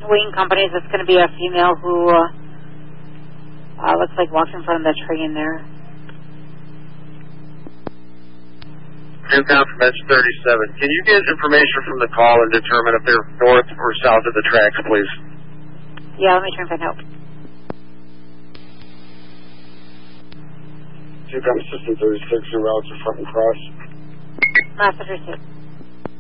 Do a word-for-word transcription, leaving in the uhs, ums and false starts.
Wing Companies. It's going to be a female who uh, uh, looks like walks in front of the train there. Newtown from Edge thirty-seven. Can you get information from the call and determine if they're north or south of the tracks, please? Yeah, let me try and find out. Newtown System thirty-six, your routes are front and cross. Master thirty-six.